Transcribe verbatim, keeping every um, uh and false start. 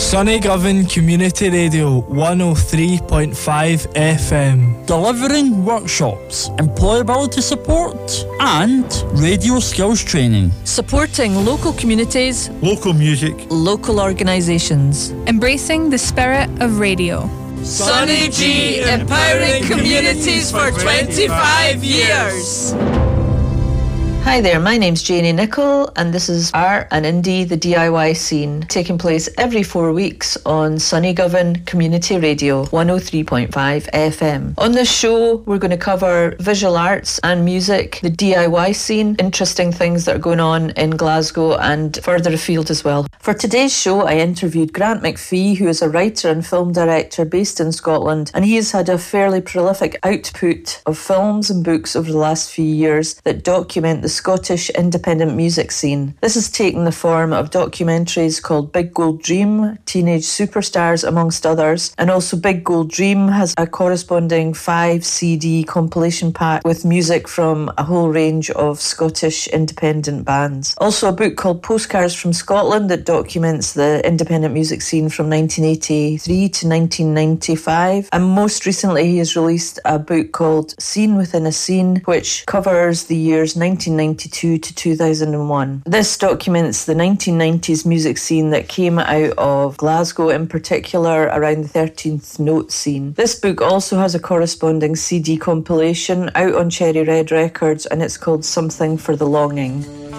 Sunnygovan Community Radio one oh three point five F M. Delivering workshops, employability support and radio skills training. Supporting local communities, local music, local organisations. Embracing the spirit of radio. Sunny G, empowering communities for twenty-five years. Hi there, my name's Janie Nichol and this is Art and Indie, the D I Y scene, taking place every four weeks on Sunnygovan Community Radio one oh three point five F M. On this show, we're going to cover visual arts and music, the D I Y scene, interesting things that are going on in Glasgow and further afield as well. For today's show, I interviewed Grant McPhee, who is a writer and film director based in Scotland, and he has had a fairly prolific output of films and books over the last few years that document the Scottish independent music scene. This has taken the form of documentaries called Big Gold Dream, Teenage Superstars amongst others, and also Big Gold Dream has a corresponding five C D compilation pack with music from a whole range of Scottish independent bands. Also a book called Postcards from Scotland that documents the independent music scene from nineteen eighty-three to nineteen ninety-five, and most recently he has released a book called Scene Within a Scene, which covers the years nineteen ninety-two to two thousand one. This documents the nineteen nineties music scene that came out of Glasgow, in particular around the thirteenth Note scene. This book also has a corresponding C D compilation out on Cherry Red Records, and it's called Something for the Longing.